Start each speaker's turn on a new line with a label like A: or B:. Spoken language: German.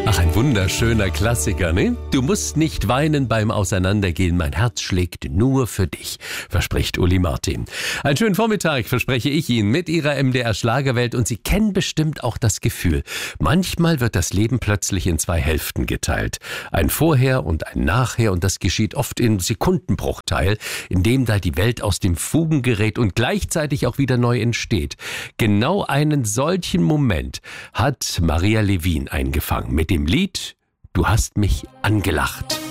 A: Ach, ein wunderschöner Klassiker, ne? Du musst nicht weinen beim Auseinandergehen, mein Herz schlägt nur für dich, verspricht Uli Martin. Einen schönen Vormittag verspreche ich Ihnen mit Ihrer MDR Schlagerwelt und Sie kennen bestimmt auch das Gefühl. Manchmal wird das Leben plötzlich in zwei Hälften geteilt. Ein Vorher und ein Nachher und das geschieht oft in Sekundenbruchteil, in dem da die Welt aus dem Fugen gerät und gleichzeitig auch wieder neu entsteht. Genau einen solchen Moment hat Maria Levin eingefangen mit dem Lied »Du hast mich angelacht«.